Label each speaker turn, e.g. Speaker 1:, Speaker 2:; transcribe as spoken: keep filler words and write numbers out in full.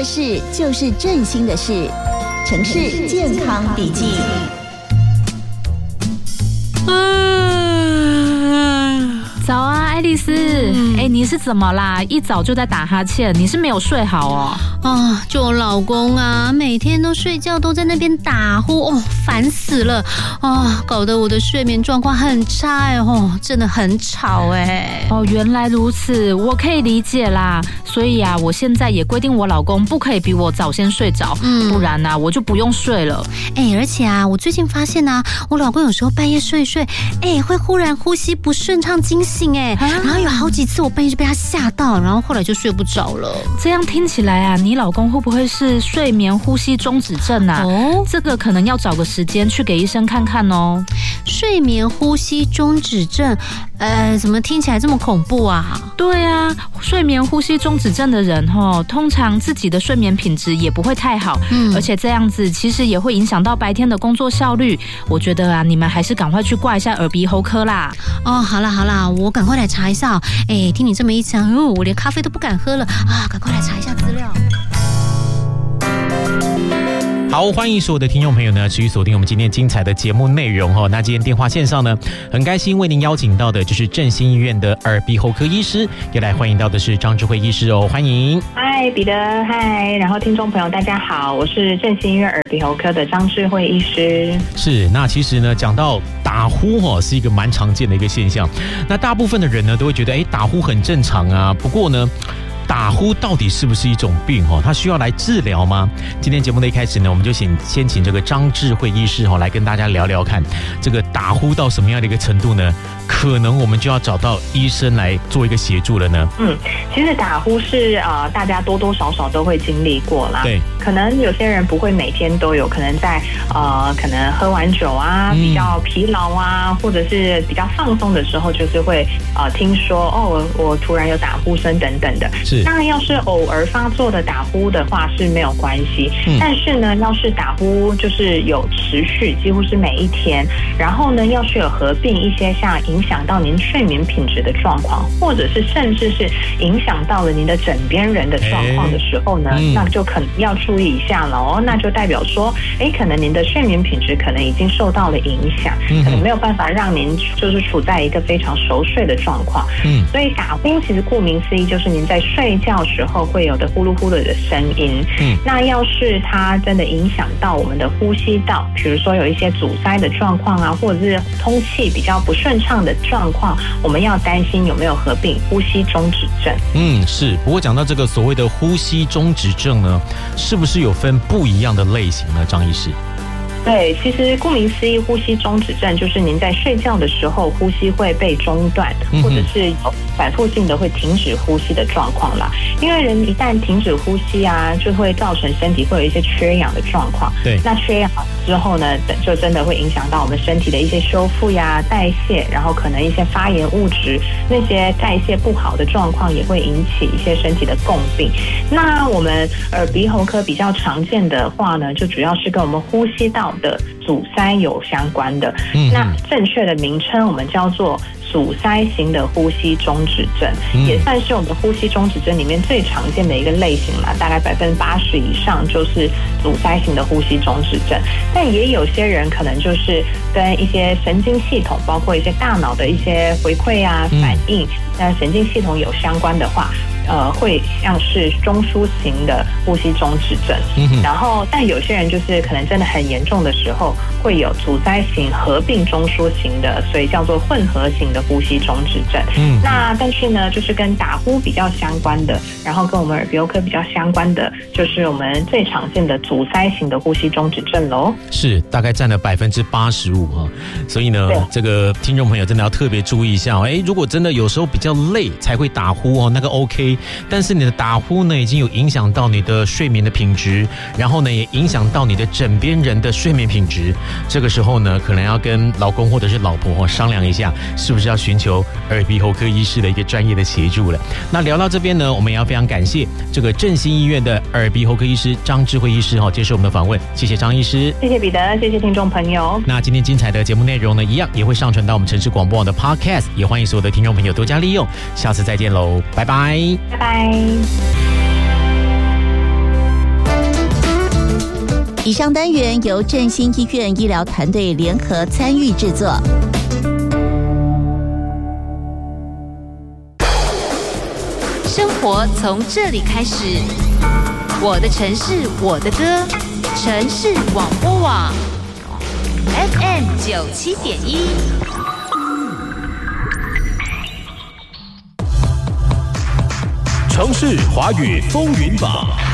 Speaker 1: 的事就是振兴的事。城市健康笔记。
Speaker 2: 早啊，爱丽丝。哎、嗯，你是怎么啦？一早就在打哈欠，你是没有睡好哦？
Speaker 3: 啊，就我老公啊，每天都睡觉都在那边打呼，哦，烦死了啊！搞得我的睡眠状况很差哎，哦，真的很吵哎。
Speaker 2: 哦，原来如此，我可以理解啦。所以啊，我现在也规定我老公不可以比我早先睡着，嗯，不然啊，我就不用睡了。
Speaker 3: 哎，而且啊，我最近发现啊，我老公有时候半夜睡一睡，哎，会忽然呼吸不顺畅惊醒哎，啊、然后有好几次我半夜就被他吓到，然后后来就睡不着了。
Speaker 2: 这样听起来啊，你老公会不会是睡眠呼吸中止症啊？哦，这个可能要找个时间去给医生看看哦。
Speaker 3: 睡眠呼吸中止症，呃，怎么听起来这么恐怖啊？
Speaker 2: 对啊，睡眠呼吸中止症的人哦，通常自己的睡眠品质也不会太好，嗯，而且这样子其实也会影响到白天的工作效率。我觉得啊，你们还是赶快去挂一下耳鼻喉科啦。
Speaker 3: 哦，好啦好啦，我赶快来查一下。哎，听你这么一讲，哦，我连咖啡都不敢喝了啊！赶快来查一下资料。
Speaker 4: 好，欢迎所有的听众朋友呢，持续锁定我们今天精彩的节目内容哈。那今天电话线上呢，很开心为您邀请到的就是振兴医院的耳鼻喉科医师，也来欢迎到的是张智慧医师哦，欢迎。
Speaker 5: 嗨，彼得，嗨，然后听众朋友大家好，我是振兴医院耳鼻喉科的张智慧医师。
Speaker 4: 是，那其实呢，讲到打呼哈，是一个蛮常见的一个现象。那大部分的人呢，都会觉得，哎，打呼很正常啊。不过呢，打呼到底是不是一种病？它需要来治疗吗？今天节目的一开始呢，我们就请先请这个张智慧医师来跟大家聊聊看，这个打呼到什么样的一个程度呢？可能我们就要找到医生来做一个协助了呢。
Speaker 5: 嗯，其实打呼是呃大家多多少少都会经历过啦。
Speaker 4: 对，
Speaker 5: 可能有些人不会每天都有，可能在呃可能喝完酒啊，比较疲劳啊，或者是比较放松的时候，就是会呃听说哦，我我突然有打呼声等等的。
Speaker 4: 是，
Speaker 5: 当然要是偶尔发作的打呼的话是没有关系，嗯、但是呢，要是打呼就是有持续，几乎是每一天，然后呢，要是有合并一些像影响到您睡眠品质的状况，或者是甚至是影响到了您的枕边人的状况的时候呢，欸嗯、那就可能要注意一下了哦。那就代表说，哎，可能您的睡眠品质可能已经受到了影响，嗯、可能没有办法让您就是处在一个非常熟睡的状况。嗯，所以打呼其实顾名思义就是您在睡觉时候会有的呼噜呼噜的声音。嗯，那要是它真的影响到我们的呼吸道，比如说有一些阻塞的状况啊，或者是通气比较不顺畅的状况，我们要担心有没有合并呼吸中止症。
Speaker 4: 嗯，是。不过讲到这个所谓的呼吸中止症呢，是不是有分不一样的类型呢？张医师？
Speaker 5: 对，其实顾名思义，呼吸中止症就是您在睡觉的时候呼吸会被中断，或者是有反复性的会停止呼吸的状况啦。因为人一旦停止呼吸啊，就会造成身体会有一些缺氧的状况。
Speaker 4: 对，
Speaker 5: 那缺氧之后呢，就真的会影响到我们身体的一些修复呀、代谢，然后可能一些发炎物质，那些代谢不好的状况也会引起一些身体的共病。那我们耳鼻喉科比较常见的话呢，就主要是跟我们呼吸道的阻塞有相关的，嗯、那正确的名称我们叫做阻塞型的呼吸中止症，嗯、也算是我们呼吸中止症里面最常见的一个类型啦，大概百分之八十以上就是阻塞型的呼吸中止症。但也有些人可能就是跟一些神经系统，包括一些大脑的一些回馈啊、反应，那、嗯、神经系统有相关的话。呃，会像是中枢型的呼吸中止症，嗯、然后但有些人就是可能真的很严重的时候，会有阻塞型合并中枢型的，所以叫做混合型的呼吸中止症。嗯，那但是呢，就是跟打呼比较相关的，然后跟我们耳鼻喉科比较相关的，就是我们最常见的阻塞型的呼吸中止症喽。
Speaker 4: 是，大概占了百分之八十五哈。所以呢，这个听众朋友真的要特别注意一下哦。哎，如果真的有时候比较累才会打呼哦，那个 OK。但是你的打呼呢，已经有影响到你的睡眠的品质，然后呢，也影响到你的枕边人的睡眠品质。这个时候呢，可能要跟老公或者是老婆商量一下，是不是要寻求耳鼻喉科医师的一个专业的协助了。那聊到这边呢，我们也要非常感谢这个振兴医院的耳鼻喉科医师张智慧医师哈，接受我们的访问，谢谢张医师，
Speaker 5: 谢谢彼得，谢谢听众朋友。
Speaker 4: 那今天精彩的节目内容呢，一样也会上传到我们城市广播网的 Podcast， 也欢迎所有的听众朋友多加利用。下次再见喽，拜拜，
Speaker 5: 拜拜。
Speaker 1: 以上单元由振兴医院医疗团队联合参与制作。
Speaker 6: 生活从这里开始，我的城市，我的歌，城市广播网 F M 九七点一。
Speaker 7: 城市华语风云榜。